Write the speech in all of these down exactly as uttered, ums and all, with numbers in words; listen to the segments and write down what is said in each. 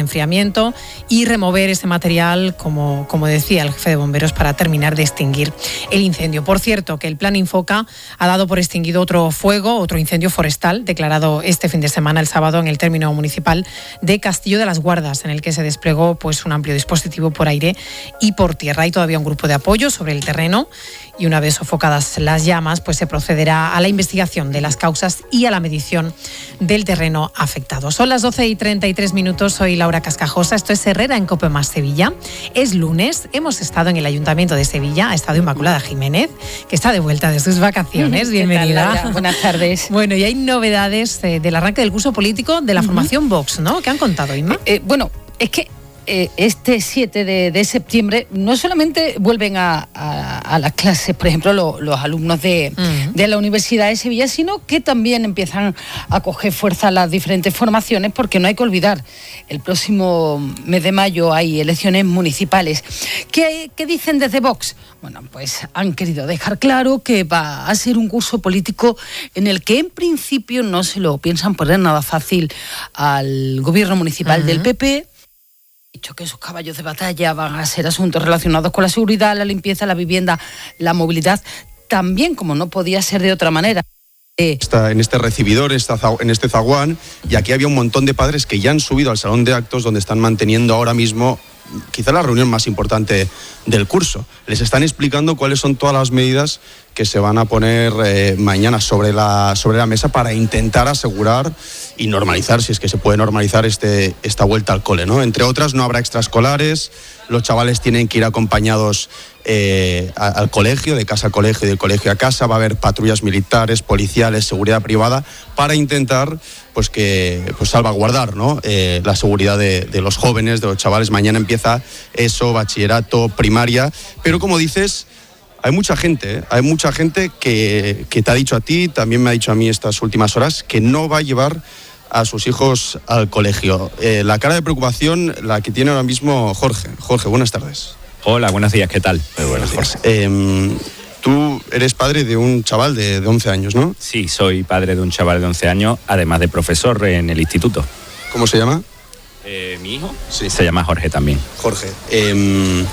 enfriamiento y remover ese material, como, como decía el jefe de bomberos, para terminar de extinguir el incendio. Por cierto, que el Plan Infoca ha dado por extinguido otro fuego, otro incendio forestal, declarado este fin de semana, el sábado, en el término municipal de Castillo de las Guardas, en el que se desplegó pues, un amplio dispositivo por aire y por tierra. Hay todavía un grupo de apoyo sobre el terreno y una vez sofocadas las llamas, pues se procederá a la investigación de las causas y a la medición del terreno afectado. Son las doce y treinta y tres minutos, soy Laura Cascajosa, esto es Herrera en COPE Más Sevilla. Es lunes, hemos estado en el Ayuntamiento de Sevilla, ha estado Inmaculada Jiménez, que está de vuelta de sus vacaciones. Bienvenida. ¿Qué tal, buenas tardes. Bueno, y hay novedades eh, del arranque del curso político de la uh-huh. formación Vox, ¿no? ¿Qué han contado, Inma? Eh, eh, bueno, es que Eh, este siete de septiembre no solamente vuelven a, a, a las clases, por ejemplo, lo, los alumnos de, uh-huh. de la Universidad de Sevilla, sino que también empiezan a coger fuerza las diferentes formaciones, porque no hay que olvidar, el próximo mes de mayo hay elecciones municipales. ¿Qué, qué dicen desde Vox? Bueno, pues han querido dejar claro que va a ser un curso político en el que en principio no se lo piensan poner nada fácil al gobierno municipal uh-huh. del P P, dicho que sus caballos de batalla van a ser asuntos relacionados con la seguridad, la limpieza, la vivienda, la movilidad, también, como no podía ser de otra manera. Eh. Está en este recibidor, en este zaguán, y aquí había un montón de padres que ya han subido al salón de actos donde están manteniendo ahora mismo quizá la reunión más importante del curso. Les están explicando cuáles son todas las medidas que se van a poner eh, mañana sobre la, sobre la mesa para intentar asegurar y normalizar, si es que se puede normalizar este, esta vuelta al cole, ¿no? Entre otras, no habrá extraescolares, los chavales tienen que ir acompañados eh, a, al colegio, de casa a colegio y de colegio a casa, va a haber patrullas militares, policiales, seguridad privada, para intentar pues que pues salvaguardar, ¿no? eh, la seguridad de, de los jóvenes, de los chavales. Mañana empieza eso, bachillerato, primaria, pero como dices, hay mucha gente, ¿eh? hay mucha gente que, que te ha dicho a ti, también me ha dicho a mí estas últimas horas, que no va a llevar a sus hijos al colegio. Eh, la cara de preocupación la que tiene ahora mismo Jorge. Jorge, buenas tardes. Hola, buenos días, ¿qué tal? Muy buenos días. Eh, tú eres padre de un chaval de, de once años, ¿no? Sí, soy padre de un chaval de once años, además de profesor en el instituto. ¿Cómo se llama? Eh, ¿Mi hijo? Sí. Se llama Jorge también. Jorge. Eh,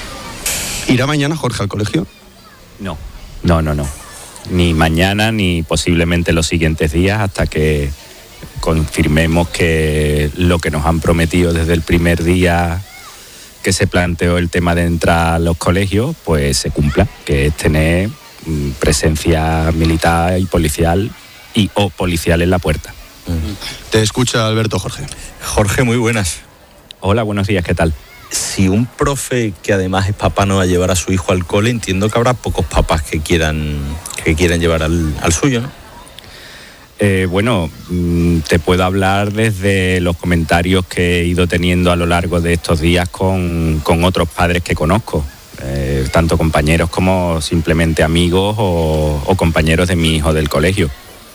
¿Irá mañana Jorge al colegio? No, no, no, no. Ni mañana ni posiblemente los siguientes días, hasta que confirmemos que lo que nos han prometido desde el primer día que se planteó el tema de entrar a los colegios, pues se cumpla, que es tener presencia militar y policial y o policial en la puerta. Te escucha Alberto. Jorge. Jorge, muy buenas. Hola, buenos días, ¿qué tal? Si un profe que además es papá no va a llevar a su hijo al cole, entiendo que habrá pocos papás que quieran, que quieran llevar al, al suyo, ¿no? Eh, bueno, te puedo hablar desde los comentarios que he ido teniendo a lo largo de estos días con, con otros padres que conozco, eh, tanto compañeros como simplemente amigos o, o compañeros de mi hijo del colegio.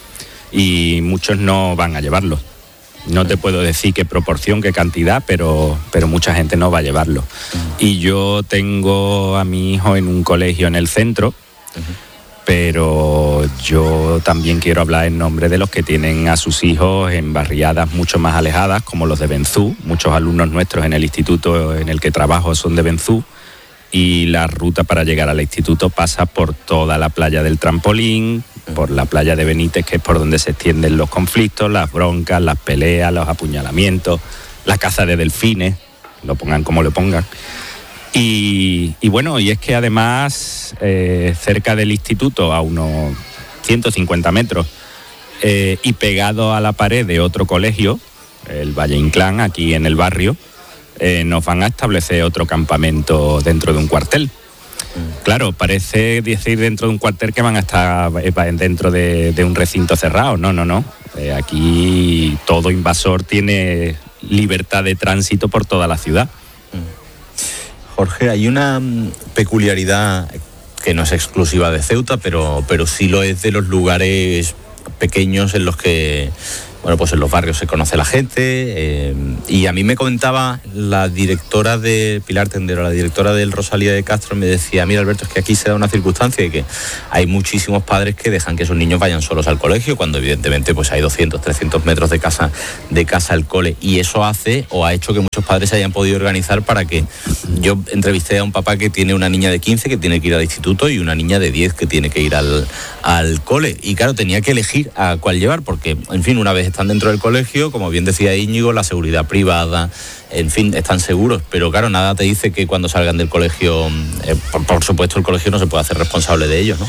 Y muchos no van a llevarlo. No te puedo decir qué proporción, qué cantidad, pero, pero mucha gente no va a llevarlo. Uh-huh. Y yo tengo a mi hijo en un colegio en el centro, uh-huh. pero yo también quiero hablar en nombre de los que tienen a sus hijos en barriadas mucho más alejadas, como los de Benzú. Muchos alumnos nuestros en el instituto en el que trabajo son de Benzú, y la ruta para llegar al instituto pasa por toda la playa del Trampolín, por la playa de Benítez, que es por donde se extienden los conflictos, las broncas, las peleas, los apuñalamientos, la caza de delfines, lo pongan como lo pongan. Y, y bueno, y es que además eh, cerca del instituto, a unos ciento cincuenta metros, eh, y pegado a la pared de otro colegio, el Valle Inclán, aquí en el barrio, eh, nos van a establecer otro campamento dentro de un cuartel. Claro, parece decir dentro de un cuartel que van a estar dentro de, de un recinto cerrado. No, no, no. Eh, aquí todo invasor tiene libertad de tránsito por toda la ciudad. Jorge, hay una peculiaridad que no es exclusiva de Ceuta, pero, pero sí lo es de los lugares pequeños en los que bueno, pues en los barrios se conoce la gente, eh, y a mí me comentaba la directora de Pilar Tendero, la directora del Rosalía de Castro, me decía, mira Alberto, es que aquí se da una circunstancia de que hay muchísimos padres que dejan que esos niños vayan solos al colegio, cuando evidentemente pues hay doscientos, trescientos metros de casa, de casa al cole, y eso hace o ha hecho que muchos padres se hayan podido organizar para que, yo entrevisté a un papá que tiene una niña de quince que tiene que ir al instituto y una niña de diez que tiene que ir al, al cole, y claro, tenía que elegir a cuál llevar, porque, en fin, una vez están dentro del colegio, como bien decía Íñigo, la seguridad privada, en fin, están seguros, pero claro, nada te dice que cuando salgan del colegio, eh, por, por supuesto el colegio no se puede hacer responsable de ellos, ¿no?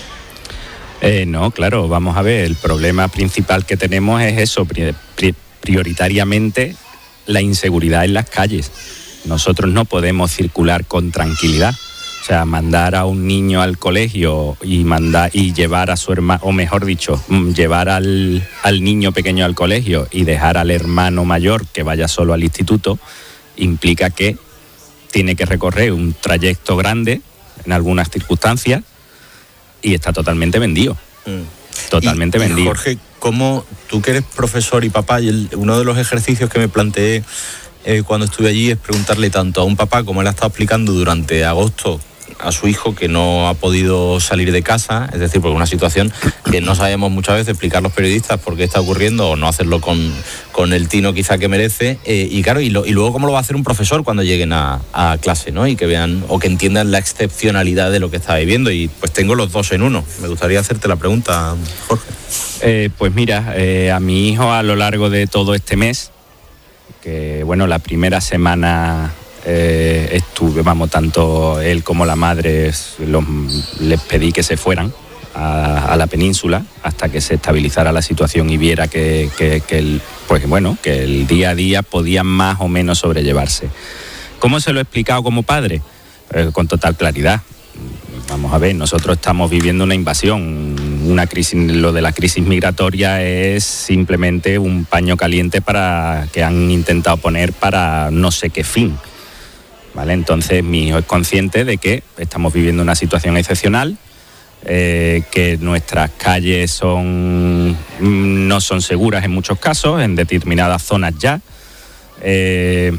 Eh, no, claro, vamos a ver, el problema principal que tenemos es eso, pri- pri- prioritariamente la inseguridad en las calles. Nosotros no podemos circular con tranquilidad. O sea, mandar a un niño al colegio y mandar y llevar a su hermano, o mejor dicho, llevar al, al niño pequeño al colegio y dejar al hermano mayor que vaya solo al instituto, implica que tiene que recorrer un trayecto grande en algunas circunstancias y está totalmente vendido. Mm. Totalmente y, vendido. Y Jorge, ¿cómo tú que eres profesor y papá, y el, uno de los ejercicios que me planteé eh, cuando estuve allí es preguntarle tanto a un papá, como él ha estado explicando durante agosto, a su hijo que no ha podido salir de casa, es decir, porque una situación que no sabemos muchas veces explicar los periodistas por qué está ocurriendo o no hacerlo con, con el tino quizá que merece, eh, y claro, y, lo, y luego cómo lo va a hacer un profesor cuando lleguen a, a clase, ¿no? Y que vean o que entiendan la excepcionalidad de lo que está viviendo, y pues tengo los dos en uno. Me gustaría hacerte la pregunta, Jorge. Eh, pues mira, eh, a mi hijo a lo largo de todo este mes, que bueno, la primera semana eh, estuve, vamos, tanto él como la madre los, les pedí que se fueran a, a la península hasta que se estabilizara la situación y viera que, que, que el, pues bueno, que el día a día podía más o menos sobrellevarse. ¿Cómo se lo he explicado como padre? Eh, con total claridad. Vamos a ver, nosotros estamos viviendo una invasión, una crisis, lo de la crisis migratoria es simplemente un paño caliente para que han intentado poner para no sé qué fin, ¿vale? Entonces mi hijo es consciente de que estamos viviendo una situación excepcional, eh, que nuestras calles son no son seguras en muchos casos, en determinadas zonas ya, eh,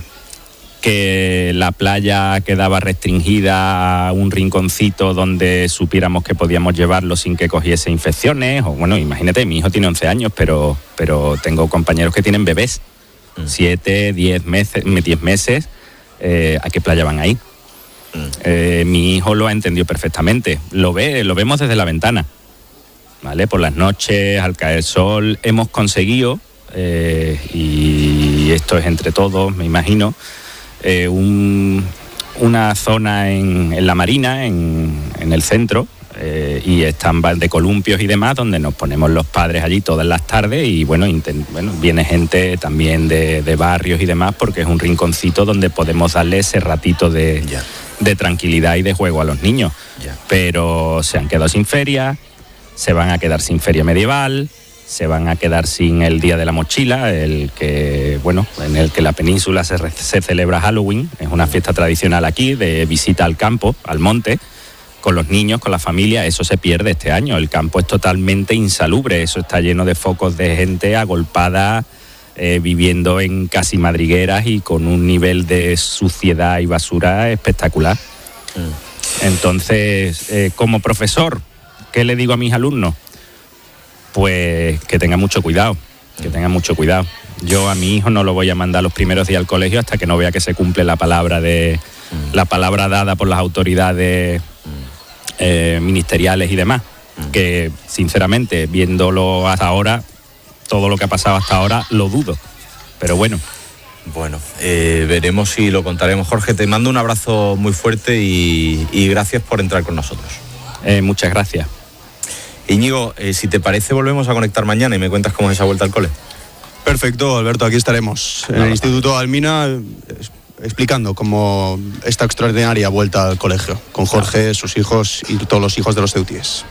que la playa quedaba restringida a un rinconcito donde supiéramos que podíamos llevarlo sin que cogiese infecciones, o bueno, imagínate, mi hijo tiene once años, pero, pero tengo compañeros que tienen bebés, siete, diez meses, diez meses, eh, ¿a qué playa van ahí? Eh, mi hijo lo ha entendido perfectamente, lo ve, lo vemos desde la ventana, ¿vale? Por las noches, al caer sol, hemos conseguido, eh, y esto es entre todos, me imagino, Eh, un, una zona en, en la Marina, en, en el centro, eh, y están de columpios y demás, donde nos ponemos los padres allí todas las tardes y bueno, intent, bueno viene gente también de, de barrios y demás, porque es un rinconcito donde podemos darle ese ratito de, yeah. de tranquilidad y de juego a los niños. Yeah. Pero se han quedado sin feria, se van a quedar sin feria medieval, se van a quedar sin el Día de la Mochila, el que, bueno, en el que la península se, se celebra Halloween, es una fiesta tradicional aquí de visita al campo, al monte, con los niños, con la familia. Eso se pierde este año, el campo es totalmente insalubre, eso está lleno de focos de gente agolpada, eh, viviendo en casi madrigueras y con un nivel de suciedad y basura espectacular. Mm. Entonces, eh, como profesor, ¿qué le digo a mis alumnos? Pues que tenga mucho cuidado, que tenga mucho cuidado. Yo a mi hijo no lo voy a mandar los primeros días al colegio hasta que no vea que se cumple la palabra de mm. la palabra dada por las autoridades eh, ministeriales y demás. Mm. Que sinceramente, viéndolo hasta ahora, todo lo que ha pasado hasta ahora, lo dudo. Pero bueno. Bueno, eh, veremos si lo contaremos. Jorge, te mando un abrazo muy fuerte y, y gracias por entrar con nosotros. Eh, muchas gracias. Íñigo, eh, si te parece, volvemos a conectar mañana y me cuentas cómo es esa vuelta al cole. Perfecto, Alberto, aquí estaremos en el Instituto Almina explicando cómo esta extraordinaria vuelta al colegio, con Jorge, sus hijos y todos los hijos de los ceutíes.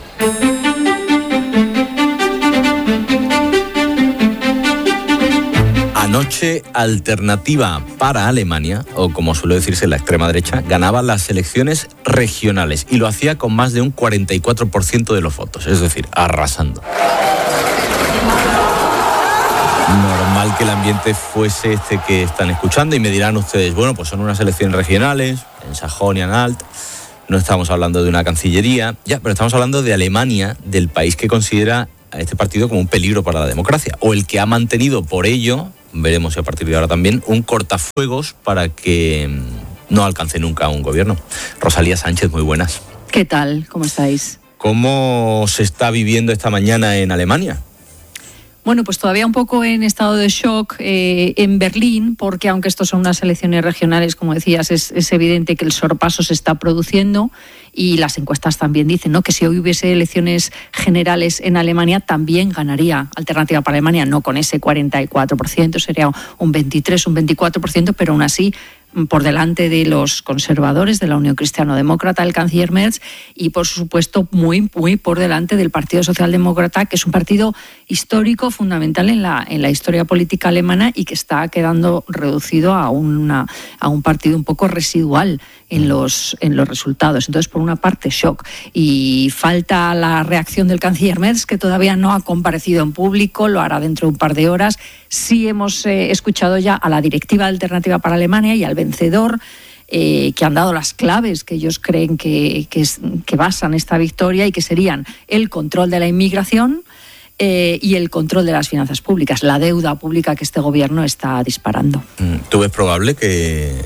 Anoche, Alternativa para Alemania, o como suele decirse la extrema derecha, ganaba las elecciones regionales y lo hacía con más de un cuarenta y cuatro por ciento de los votos, es decir, arrasando. Normal que el ambiente fuese este que están escuchando y me dirán ustedes, bueno, pues son unas elecciones regionales, en Sajonia-Anhalt, no estamos hablando de una cancillería, ya, pero estamos hablando de Alemania, del país que considera a este partido como un peligro para la democracia, o el que ha mantenido por ello, veremos si a partir de ahora también, un cortafuegos para que no alcance nunca un gobierno. Rosalía Sánchez, muy buenas. ¿Qué tal? ¿Cómo estáis? ¿Cómo se está viviendo esta mañana en Alemania? Bueno, pues todavía un poco en estado de shock eh, en Berlín, porque aunque estos son unas elecciones regionales, como decías, es, es evidente que el sorpaso se está produciendo y las encuestas también dicen, ¿no?, que si hoy hubiese elecciones generales en Alemania también ganaría Alternativa para Alemania, no con ese cuarenta y cuatro por ciento, sería un veintitrés, un veinticuatro por ciento, pero aún así por delante de los conservadores, de la Unión Cristiano-Demócrata, el canciller Merz, y por supuesto muy, muy por delante del Partido Socialdemócrata, que es un partido histórico, fundamental en la, en la historia política alemana y que está quedando reducido a, una, a un partido un poco residual en los, en los resultados. Entonces, por una parte, shock. Y falta la reacción del canciller Merz, que todavía no ha comparecido en público, lo hará dentro de un par de horas. Sí hemos eh, escuchado ya a la directiva de Alternativa para Alemania y al vencedor, eh, que han dado las claves que ellos creen que, que, es, que basan esta victoria y que serían el control de la inmigración eh, y el control de las finanzas públicas, la deuda pública que este gobierno está disparando. ¿Tú ves probable que,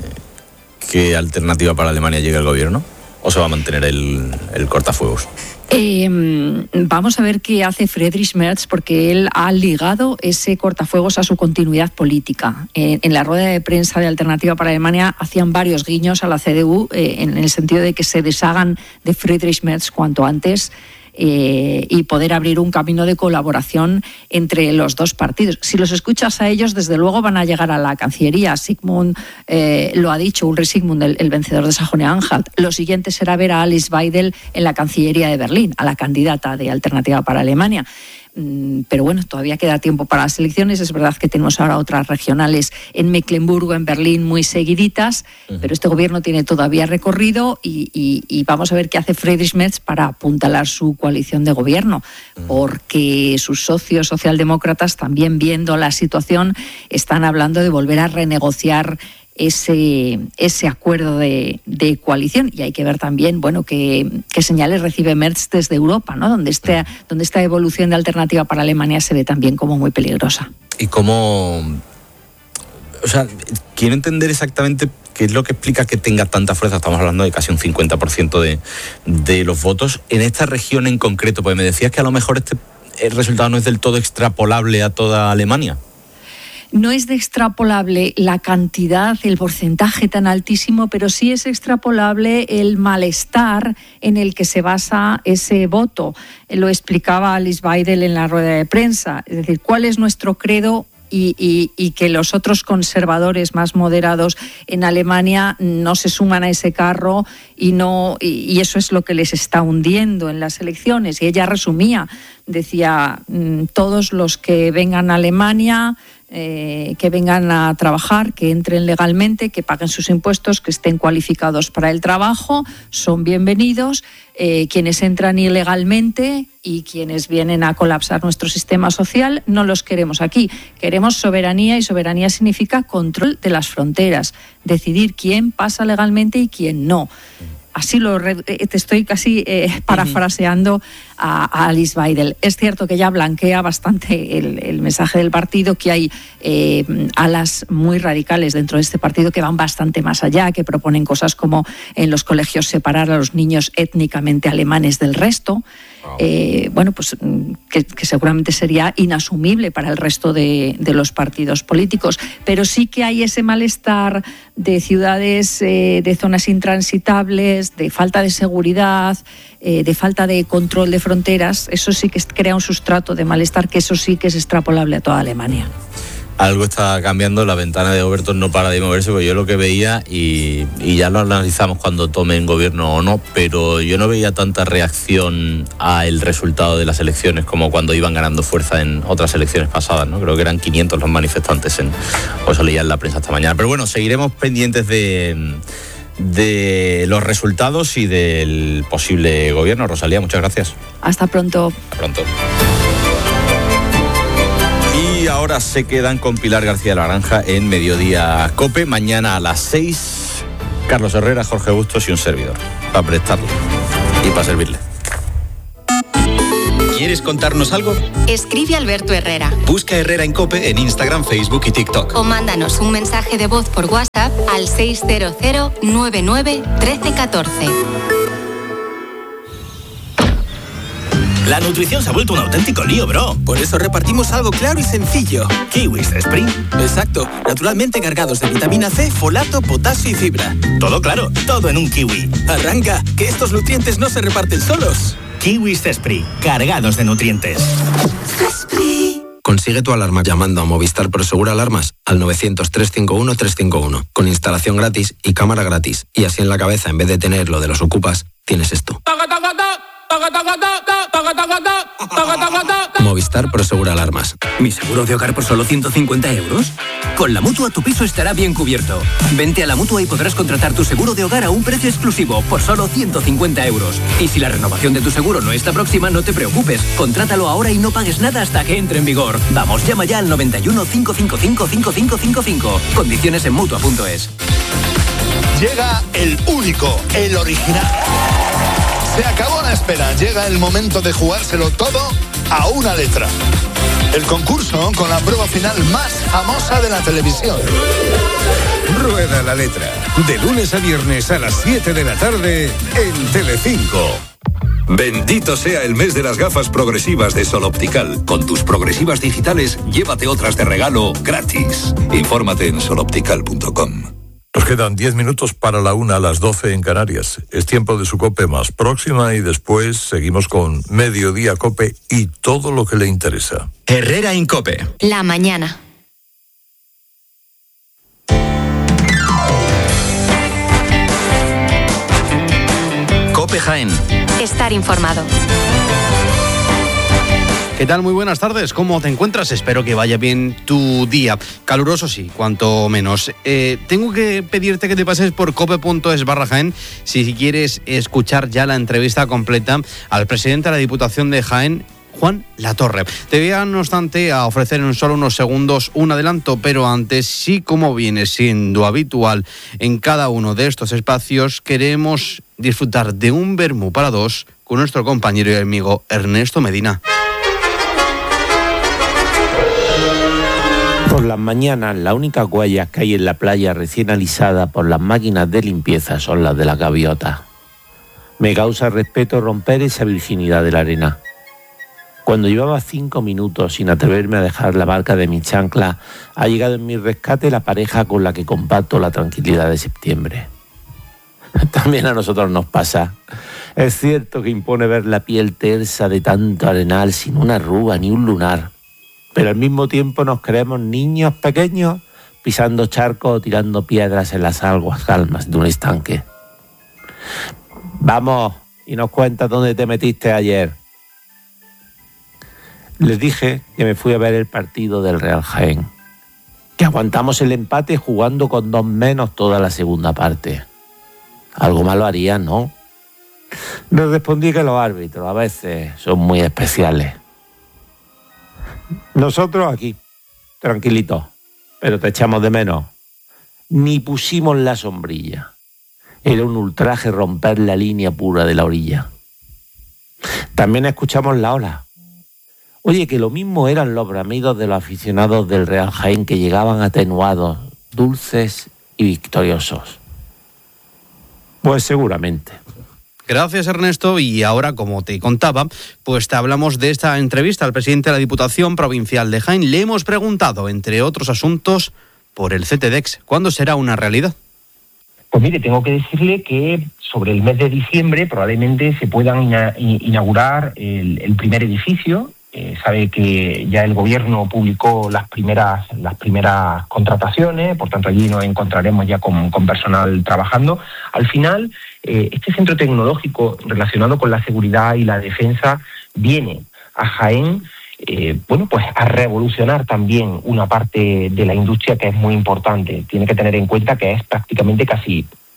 que Alternativa para Alemania llegue al gobierno? ¿O se va a mantener el, el cortafuegos? Eh, vamos a ver qué hace Friedrich Merz, porque él ha ligado ese cortafuegos a su continuidad política. Eh, en la rueda de prensa de Alternativa para Alemania hacían varios guiños a la C D U eh, en el sentido de que se deshagan de Friedrich Merz cuanto antes. Eh, y poder abrir un camino de colaboración entre los dos partidos. Si los escuchas a ellos, desde luego van a llegar a la Cancillería. Sigmund eh, lo ha dicho, Ulrich Sigmund, el, el vencedor de Sajonia-Anhalt. Lo siguiente será ver a Alice Weidel en la Cancillería de Berlín, a la candidata de Alternativa para Alemania. Pero bueno, todavía queda tiempo para las elecciones. Es verdad que tenemos ahora otras regionales en Mecklemburgo, en Berlín, muy seguiditas, uh-huh. pero este gobierno tiene todavía recorrido y, y, y vamos a ver qué hace Friedrich Merz para apuntalar su coalición de gobierno, uh-huh. porque sus socios socialdemócratas, también viendo la situación, están hablando de volver a renegociar ese, ese acuerdo de, de coalición. Y hay que ver también, bueno, qué, qué señales recibe Merz desde Europa, ¿no?, donde, este, donde esta evolución de Alternativa para Alemania se ve también como muy peligrosa. ¿Y cómo...? O sea, quiero entender exactamente qué es lo que explica que tenga tanta fuerza. Estamos hablando de casi un cincuenta por ciento de, de los votos en esta región en concreto, porque me decías que a lo mejor este el resultado no es del todo extrapolable a toda Alemania. No es de extrapolable la cantidad, el porcentaje tan altísimo, pero sí es extrapolable el malestar en el que se basa ese voto. Lo explicaba Alice Weidel en la rueda de prensa. Es decir, ¿cuál es nuestro credo? Y, y, y que los otros conservadores más moderados en Alemania no se suman a ese carro y no y, y eso es lo que les está hundiendo en las elecciones. Y ella resumía, decía, todos los que vengan a Alemania, eh, que vengan a trabajar, que entren legalmente, que paguen sus impuestos, que estén cualificados para el trabajo, son bienvenidos. Eh, quienes entran ilegalmente y quienes vienen a colapsar nuestro sistema social, no los queremos aquí. Queremos soberanía, y soberanía significa control de las fronteras, decidir quién pasa legalmente y quién no. Así lo te estoy casi eh, parafraseando a, a Alice Weidel. Es cierto que ya blanquea bastante el, el mensaje del partido, que hay eh, alas muy radicales dentro de este partido que van bastante más allá, que proponen cosas como en los colegios separar a los niños étnicamente alemanes del resto. Eh, bueno, pues que, que seguramente sería inasumible para el resto de, de los partidos políticos, pero sí que hay ese malestar de ciudades, eh, de zonas intransitables, de falta de seguridad, eh, de falta de control de fronteras. Eso sí que crea un sustrato de malestar, que eso sí que es extrapolable a toda Alemania. Algo está cambiando, la ventana de Overton no para de moverse, porque yo lo que veía, y, y ya lo analizamos cuando tomen gobierno o no, pero yo no veía tanta reacción al resultado de las elecciones como cuando iban ganando fuerza en otras elecciones pasadas, ¿no? Creo que eran quinientos los manifestantes, en, o eso leía en la prensa esta mañana. Pero bueno, seguiremos pendientes de, de los resultados y del posible gobierno. Rosalía, muchas gracias. Hasta pronto. Hasta pronto. Y ahora se quedan con Pilar García de la Granja en Mediodía COPE. Mañana a las seis, Carlos Herrera, Jorge Bustos y un servidor, para prestarle y para servirle. ¿Quieres contarnos algo? Escribe Alberto Herrera. Busca Herrera en COPE en Instagram, Facebook y TikTok. O mándanos un mensaje de voz por WhatsApp al seis cero cero nueve nueve uno tres uno cuatro. La nutrición se ha vuelto un auténtico lío, bro. Por eso repartimos algo claro y sencillo. Kiwis Spring. Exacto. Naturalmente cargados de vitamina C, folato, potasio y fibra. Todo claro, todo en un kiwi. Arranca, que estos nutrientes no se reparten solos. Kiwis Spring, cargados de nutrientes. Consigue tu alarma llamando a Movistar Prosegur Alarmas al novecientos, trescientos cincuenta y uno, trescientos cincuenta y uno, con instalación gratis y cámara gratis. Y así en la cabeza, en vez de tener lo de los ocupas, tienes esto. Movistar Prosegur Alarmas. ¿Mi seguro de hogar por solo ciento cincuenta euros? Con la Mutua tu piso estará bien cubierto. Vente a la Mutua y podrás contratar tu seguro de hogar a un precio exclusivo por solo ciento cincuenta euros. Y si la renovación de tu seguro no está próxima, no te preocupes. Contrátalo ahora y no pagues nada hasta que entre en vigor. Vamos, llama ya al noventa y uno, cinco cinco cinco, cinco cinco cinco cinco. Condiciones en Mutua punto es. Llega el único, el original. Se acabó la espera, llega el momento de jugárselo todo a una letra. El concurso con la prueba final más famosa de la televisión. Rueda la letra, de lunes a viernes a las siete de la tarde en Telecinco. Bendito sea el mes de las gafas progresivas de Sol Optical. Con tus progresivas digitales, llévate otras de regalo gratis. Infórmate en sol optical punto com. Nos quedan diez minutos para la una a las doce en Canarias. Es tiempo de su COPE más próxima y después seguimos con Mediodía COPE y todo lo que le interesa. Herrera en COPE. La mañana. COPE Jaén. Estar informado. ¿Qué tal? Muy buenas tardes. ¿Cómo te encuentras? Espero que vaya bien tu día. Caluroso sí, cuanto menos. Eh, tengo que pedirte que te pases por cope punto es barra Jaén si quieres escuchar ya la entrevista completa al presidente de la Diputación de Jaén, Juan Latorre. Te voy a, no obstante, a ofrecer en solo unos segundos un adelanto, pero antes, sí, como viene siendo habitual en cada uno de estos espacios, queremos disfrutar de un vermú para dos con nuestro compañero y amigo Ernesto Medina. Por las mañanas, las únicas huellas que hay en la playa recién alisada por las máquinas de limpieza son las de las gaviotas. Me causa respeto romper esa virginidad de la arena. Cuando llevaba cinco minutos sin atreverme a dejar la barca de mi chancla, ha llegado en mi rescate la pareja con la que comparto la tranquilidad de septiembre. También a nosotros nos pasa. Es cierto que impone ver la piel tersa de tanto arenal sin una arruga ni un lunar. Pero al mismo tiempo nos creemos niños pequeños pisando charcos o tirando piedras en las aguas calmas de un estanque. Vamos, y nos cuentas dónde te metiste ayer. Les dije que me fui a ver el partido del Real Jaén, que aguantamos el empate jugando con dos menos toda la segunda parte. Algo malo harían, ¿no? Les respondí que los árbitros a veces son muy especiales. Nosotros aquí, tranquilitos, pero te echamos de menos. Ni pusimos la sombrilla. Era un ultraje romper la línea pura de la orilla. También escuchamos la ola. Oye, que lo mismo eran los bramidos de los aficionados del Real Jaén que llegaban atenuados, dulces y victoriosos. Pues seguramente. Gracias, Ernesto. Y ahora, como te contaba, pues te hablamos de esta entrevista al presidente de la Diputación Provincial de Jaén. Le hemos preguntado, entre otros asuntos, por el C T D E X. ¿Cuándo será una realidad? Pues mire, tengo que decirle que sobre el mes de diciembre probablemente se puedan ina- inaugurar el, el primer edificio. Eh, sabe que ya el gobierno publicó las primeras las primeras contrataciones, por tanto allí nos encontraremos ya con, con personal trabajando. Al final, eh, este centro tecnológico relacionado con la seguridad y la defensa viene a Jaén, eh, bueno, pues a revolucionar también una parte de la industria que es muy importante. Tiene que tener en cuenta que es prácticamente casi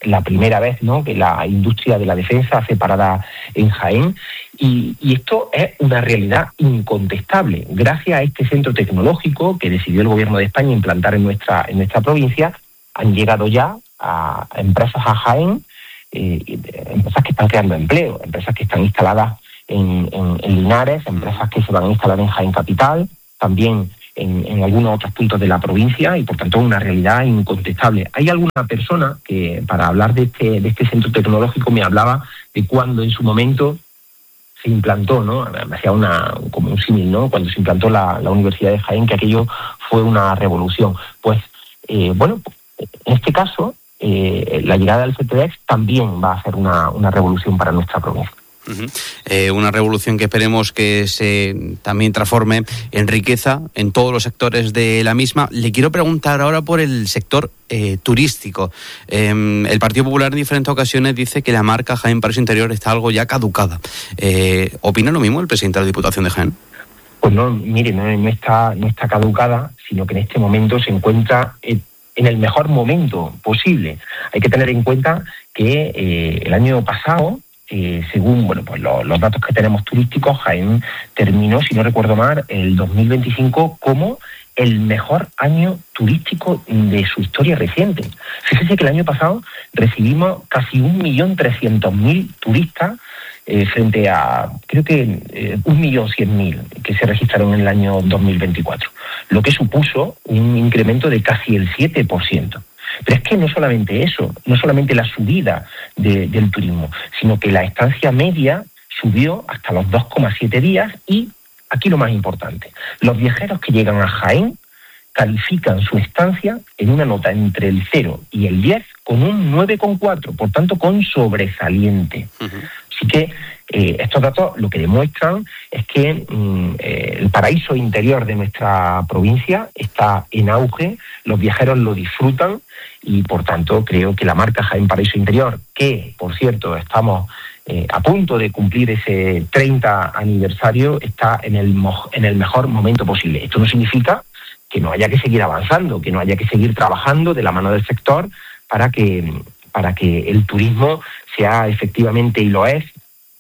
la primera vez, ¿no?, que la industria de la defensa hace parada en Jaén, y, y esto es una realidad incontestable. Gracias a este centro tecnológico que decidió el Gobierno de España implantar en nuestra, en nuestra provincia, han llegado ya a empresas a Jaén, eh, empresas que están creando empleo, empresas que están instaladas en, en, en Linares, empresas que se van a instalar en Jaén Capital, también en, en algunos otros puntos de la provincia, y por tanto una realidad incontestable. Hay alguna persona que, para hablar de este, de este centro tecnológico, me hablaba de cuando en su momento se implantó, ¿no? Me hacía una, como un símil, ¿no?, cuando se implantó la, la Universidad de Jaén, que aquello fue una revolución. Pues, eh, bueno, en este caso, eh, la llegada del C T D E X también va a ser una, una revolución para nuestra provincia. Uh-huh. Eh, una revolución que esperemos que se también transforme en riqueza en todos los sectores de la misma. Le quiero preguntar ahora por el sector eh, turístico. Eh, el Partido Popular en diferentes ocasiones dice que la marca Jaén Paraíso Interior está algo ya caducada. Eh, ¿Opina lo mismo el presidente de la Diputación de Jaén? Pues no, mire, no, no, está, no está caducada, sino que en este momento se encuentra en, en el mejor momento posible. Hay que tener en cuenta que eh, el año pasado, Eh, según bueno pues lo, los datos que tenemos turísticos, Jaén terminó, si no recuerdo mal, el dos mil veinticinco como el mejor año turístico de su historia reciente. Fíjese que el año pasado recibimos casi un millón trescientos mil turistas eh, frente a, creo que eh, un millón cien mil que se registraron en el año dos mil veinticuatro, lo que supuso un incremento de casi el siete por ciento. Pero es que no solamente eso, no solamente la subida de, del turismo, sino que la estancia media subió hasta los dos coma siete días y, aquí lo más importante, los viajeros que llegan a Jaén califican su estancia en una nota entre el cero y el diez con un nueve coma cuatro, por tanto con sobresaliente. Uh-huh. Así que eh, estos datos lo que demuestran es que mm, eh, el paraíso interior de nuestra provincia está en auge, los viajeros lo disfrutan, y por tanto creo que la marca Jaén Paraíso Interior, que por cierto estamos eh, a punto de cumplir ese treinta aniversario, está en el, mo- en el mejor momento posible. Esto no significa que no haya que seguir avanzando, que no haya que seguir trabajando de la mano del sector para que, para que el turismo sea efectivamente, y lo es,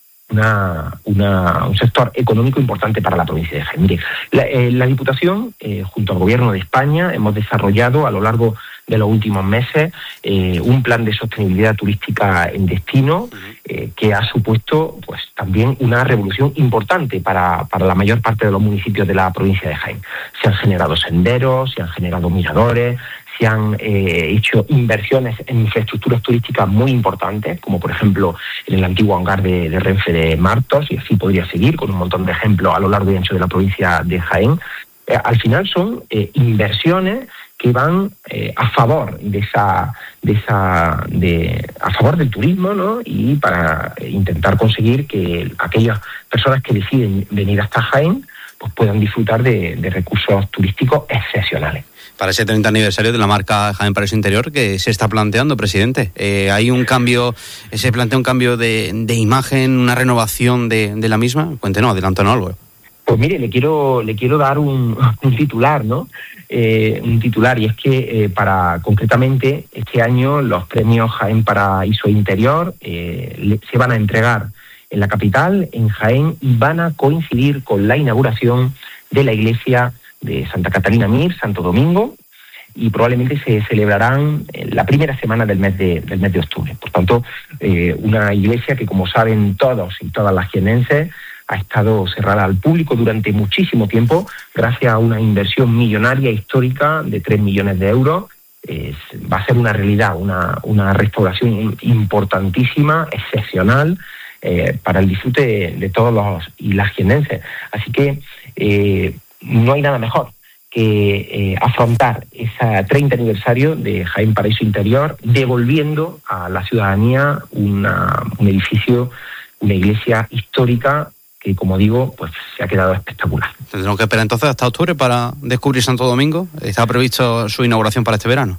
Una, una, un sector económico importante para la provincia de Jaén. Mire, la, eh, la Diputación, eh, junto al Gobierno de España, hemos desarrollado a lo largo de los últimos meses eh, un plan de sostenibilidad turística en destino eh, que ha supuesto pues también una revolución importante para, para la mayor parte de los municipios de la provincia de Jaén. Se han generado senderos, se han generado miradores, se han eh, hecho inversiones en infraestructuras turísticas muy importantes, como por ejemplo en el antiguo hangar de, de Renfe de Martos, y así podría seguir con un montón de ejemplos a lo largo y ancho de la provincia de Jaén. Eh, al final son eh, inversiones que van eh, a favor de esa, de esa, de a favor del turismo, ¿no? Y para intentar conseguir que aquellas personas que deciden venir hasta Jaén pues puedan disfrutar de, de recursos turísticos excepcionales. Para ese treinta aniversario de la marca Jaén Paraíso Interior, que se está planteando, presidente, eh, ¿hay un cambio, se plantea un cambio de, de imagen, una renovación de, de la misma? Cuéntenos, adelántanos algo. Pues mire, le quiero le quiero dar un, un titular, ¿no? Eh, un titular, y es que eh, para concretamente este año los premios Jaén Paraíso Interior eh, le, se van a entregar en la capital, en Jaén, y van a coincidir con la inauguración de la iglesia de Santa Catalina Mir, Santo Domingo, y probablemente se celebrarán en la primera semana del mes de, del mes de octubre. Por tanto, eh, una iglesia que, como saben todos y todas las jienenses, ha estado cerrada al público durante muchísimo tiempo, gracias a una inversión millonaria histórica de tres millones de euros. Eh, va a ser una realidad, una, una restauración importantísima, excepcional, eh, para el disfrute de, de todos los y las jienenses. Así que eh, no hay nada mejor que eh, afrontar ese treinta aniversario de Jaén Paraíso Interior, devolviendo a la ciudadanía una, un edificio, una iglesia histórica que, como digo, pues se ha quedado espectacular. Tendremos que esperar entonces hasta octubre para descubrir Santo Domingo. ¿Está previsto su inauguración para este verano?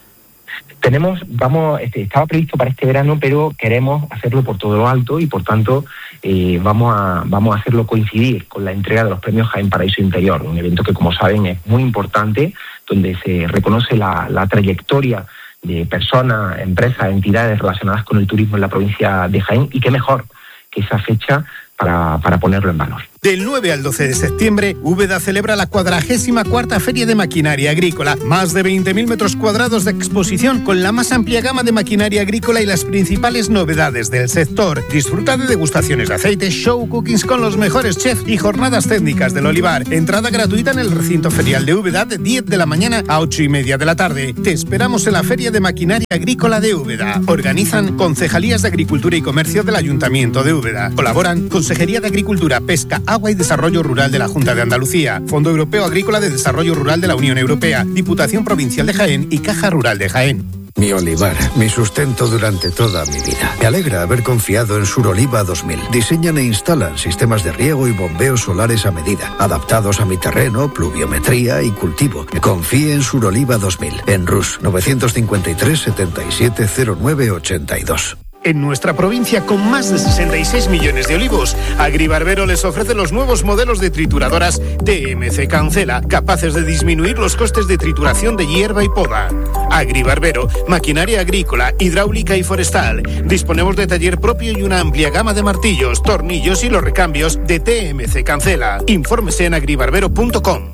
Tenemos, vamos, este, estaba previsto para este verano, pero queremos hacerlo por todo lo alto y por tanto eh, vamos a vamos a hacerlo coincidir con la entrega de los premios Jaén Paraíso Interior, un evento que, como saben, es muy importante, donde se reconoce la, la trayectoria de personas, empresas, entidades relacionadas con el turismo en la provincia de Jaén, y qué mejor que esa fecha para, para ponerlo en valor. Del nueve al doce de septiembre, Úbeda celebra la cuadragésima cuarta Feria de Maquinaria Agrícola. Más de veinte mil metros cuadrados de exposición con la más amplia gama de maquinaria agrícola y las principales novedades del sector. Disfruta de degustaciones de aceite, show cookings con los mejores chefs y jornadas técnicas del olivar. Entrada gratuita en el recinto ferial de Úbeda de diez de la mañana a ocho y media de la tarde. Te esperamos en la Feria de Maquinaria Agrícola de Úbeda. Organizan Concejalías de Agricultura y Comercio del Ayuntamiento de Úbeda. Colaboran Consejería de Agricultura, Pesca, Agua y Desarrollo Rural de la Junta de Andalucía, Fondo Europeo Agrícola de Desarrollo Rural de la Unión Europea, Diputación Provincial de Jaén y Caja Rural de Jaén. Mi olivar, mi sustento durante toda mi vida. Me alegra haber confiado en Suroliva dos mil. Diseñan e instalan sistemas de riego y bombeos solares a medida, adaptados a mi terreno, pluviometría y cultivo. Confíe en Suroliva dos mil, en Rus novecientos cincuenta y tres, setenta y siete, cero nueve, ochenta y dos. En nuestra provincia, con más de sesenta y seis millones de olivos, Agribarbero les ofrece los nuevos modelos de trituradoras T M C Cancela, capaces de disminuir los costes de trituración de hierba y poda. Agribarbero, maquinaria agrícola, hidráulica y forestal. Disponemos de taller propio y una amplia gama de martillos, tornillos y los recambios de T M C Cancela. Infórmese en agribarbero punto com.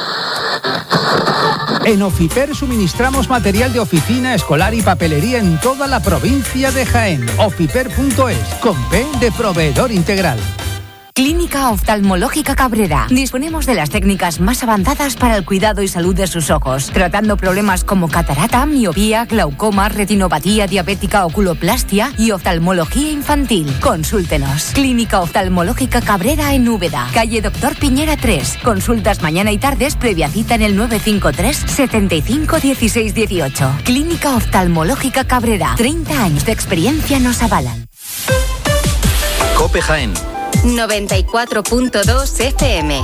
En Ofiper suministramos material de oficina, escolar y papelería en toda la provincia de Jaén. Ofiper punto es, con P de proveedor integral. Clínica Oftalmológica Cabrera. Disponemos de las técnicas más avanzadas para el cuidado y salud de sus ojos, tratando problemas como catarata, miopía, glaucoma, retinopatía diabética, oculoplastia y oftalmología infantil. Consúltenos. Clínica Oftalmológica Cabrera en Úbeda, calle Doctor Piñera tres. Consultas mañana y tardes previa cita en el nueve cinco tres, setenta y cinco, dieciséis dieciocho. Clínica Oftalmológica Cabrera. treinta años de experiencia nos avalan. COPE Jaén noventa y cuatro punto dos F M.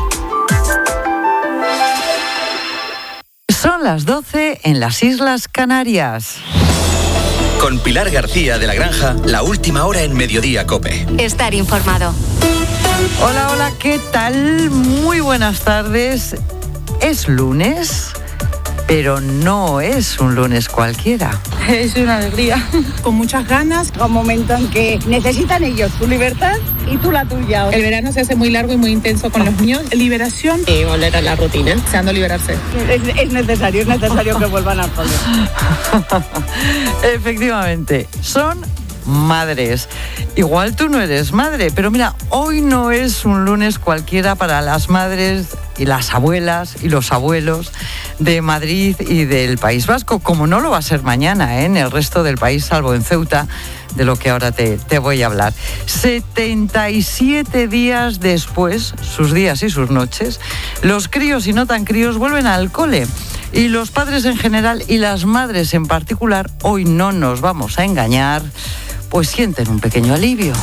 Son las doce en las Islas Canarias. Con Pilar García de la Granja, la última hora en Mediodía COPE. Estar informado. Hola, hola, ¿qué tal? Muy buenas tardes. Es lunes, pero no es un lunes cualquiera. Es una alegría. Con muchas ganas. Un momento en que necesitan ellos tu libertad y tú la tuya. El verano se hace muy largo y muy intenso con los niños. Liberación y volver a la rutina. Deseando liberarse. Es, es necesario, es necesario que vuelvan al cole. Efectivamente, son madres. Igual tú no eres madre, pero mira, hoy no es un lunes cualquiera para las madres y las abuelas y los abuelos de Madrid y del País Vasco, como no lo va a ser mañana, ¿eh? En el resto del país, salvo en Ceuta, de lo que ahora te, te voy a hablar. setenta y siete días después, sus días y sus noches, los críos y no tan críos vuelven al cole. Y los padres en general y las madres en particular, hoy no nos vamos a engañar, pues sienten un pequeño alivio.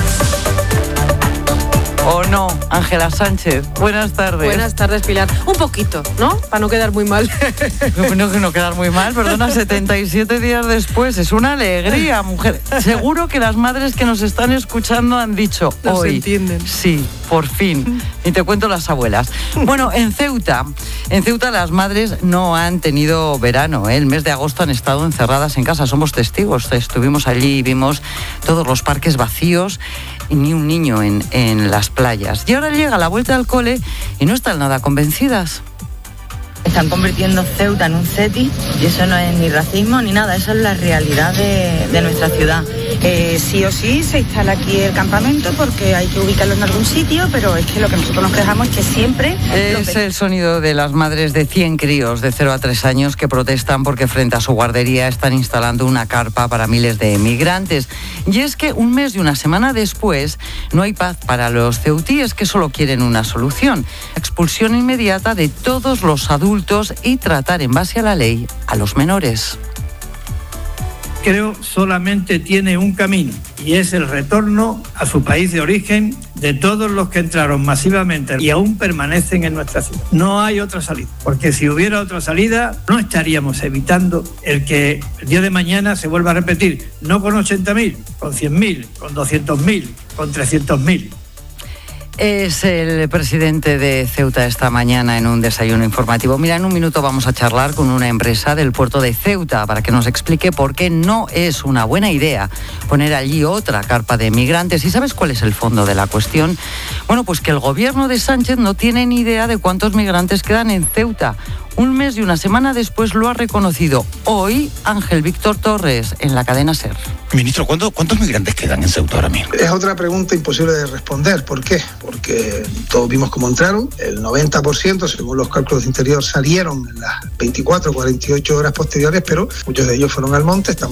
¿O no, Ángela Sánchez? Buenas tardes. Buenas tardes, Pilar. Un poquito, ¿no? Para no quedar muy mal. No, que no quedar muy mal, perdona, setenta y siete días después. Es una alegría, mujer. Seguro que las madres que nos están escuchando han dicho Nos hoy. entienden. Sí, por fin. Y te cuento las abuelas. Bueno, en Ceuta, en Ceuta las madres no han tenido verano, ¿eh? El mes de agosto han estado encerradas en casa. Somos testigos. Estuvimos allí y vimos todos los parques vacíos y ni un niño en, en las playas. Y ahora llega la vuelta al cole y no están nada convencidas. Están convirtiendo Ceuta en un CETI y eso no es ni racismo ni nada, eso es la realidad de, de nuestra ciudad. Eh, sí o sí se instala aquí el campamento porque hay que ubicarlo en algún sitio, pero es que lo que nosotros nos quejamos es que siempre... Es el sonido de las madres de cien críos de cero a tres años que protestan porque frente a su guardería están instalando una carpa para miles de migrantes. Y es que un mes y una semana después no hay paz para los ceutíes que solo quieren una solución: expulsión inmediata de todos los adultos y tratar en base a la ley a los menores. Creo solamente tiene un camino y es el retorno a su país de origen de todos los que entraron masivamente y aún permanecen en nuestra ciudad. No hay otra salida, porque si hubiera otra salida no estaríamos evitando el que el día de mañana se vuelva a repetir, no con ochenta mil, con cien mil, con doscientos mil, con trescientos mil. Es el presidente de Ceuta esta mañana en un desayuno informativo. Mira, en un minuto vamos a charlar con una empresa del puerto de Ceuta para que nos explique por qué no es una buena idea poner allí otra carpa de migrantes. ¿Y sabes cuál es el fondo de la cuestión? Bueno, pues que el gobierno de Sánchez no tiene ni idea de cuántos migrantes quedan en Ceuta. Un mes y una semana después lo ha reconocido hoy Ángel Víctor Torres en la cadena SER. Ministro, ¿cuántos, ¿cuántos migrantes quedan en Ceuta ahora mismo? Es otra pregunta imposible de responder. ¿Por qué? Porque todos vimos cómo entraron. El noventa por ciento, según los cálculos de Interior, salieron en las veinticuatro o cuarenta y ocho horas posteriores, pero muchos de ellos fueron al monte. Estamos